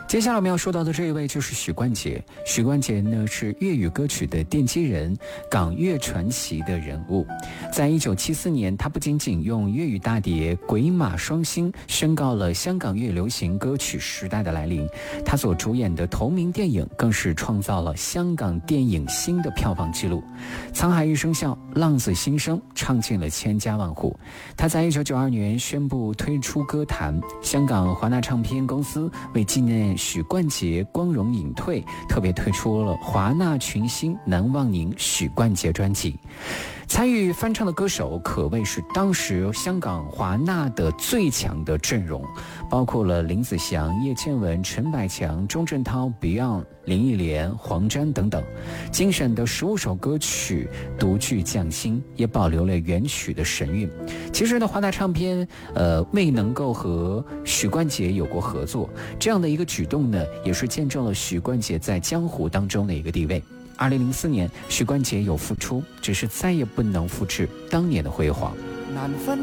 接下来我们要说到的这一位就是许冠杰。许冠杰呢是粤语歌曲的奠基人，港乐传奇的人物。在1974年，他不仅仅用粤语大碟《鬼马双星》宣告了香港粤流行歌曲时代的来临，他所主演的同名电影更是创造了香港电影新的票房纪录。沧海一声笑，浪子心声，唱进了千家万户。他在1992年宣布退出歌坛，香港华纳唱片公司为纪念许冠杰光荣隐退，特别推出了华纳群星难忘您许冠杰专辑。参与翻唱的歌手可谓是当时香港华纳的最强的阵容，包括了林子祥、叶倩文、陈百强、钟镇涛、Beyond、林忆莲、黄沾等等。精选的15首歌曲独具匠心，也保留了原曲的神韵。其实呢，华纳唱片未能够和许冠杰有过合作，这样的一个举动呢，也是见证了许冠杰在江湖当中的一个地位。2004年，许冠杰有复出，只是再也不能复制当年的辉煌。 难分